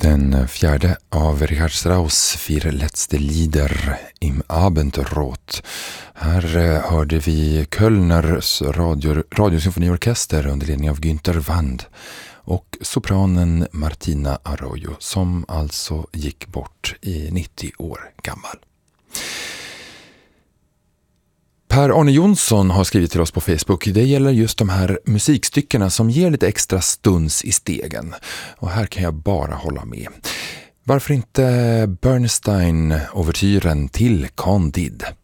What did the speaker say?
Den fjärde av Richard Strauss Vier letzte Lieder im Abendrot. Här hörde vi Kölners radiosymfoniorkester under ledning av Günther Wand och sopranen Martina Arroyo som alltså gick bort i 90 år gammal. Per-Arne Jonsson har skrivit till oss på Facebook. Det gäller just de här musikstyckena som ger lite extra stuns i stegen. Och här kan jag bara hålla med. Varför inte Bernstein-overtyren till Candide?